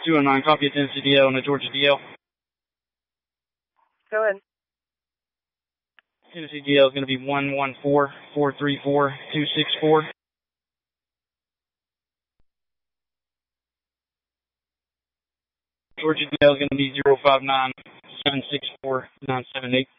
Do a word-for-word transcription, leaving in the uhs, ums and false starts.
two oh nine, copy at Tennessee D L and the Georgia D L. Go ahead. Tennessee D L is going to be one one four, four three four, two six four. Georgia D L is going to be zero five nine, seven six four, nine seven eight.